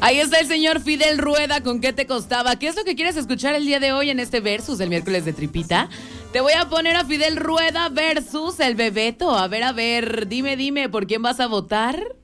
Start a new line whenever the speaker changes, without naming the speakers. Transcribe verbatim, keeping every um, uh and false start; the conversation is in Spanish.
Ahí está el señor Fidel Rueda, ¿con qué te costaba? ¿Qué es lo que quieres escuchar el día de hoy en este versus del miércoles de Tripita? Te voy a poner a Fidel Rueda versus el Bebeto. A ver, a ver, dime, dime, ¿por quién vas a votar?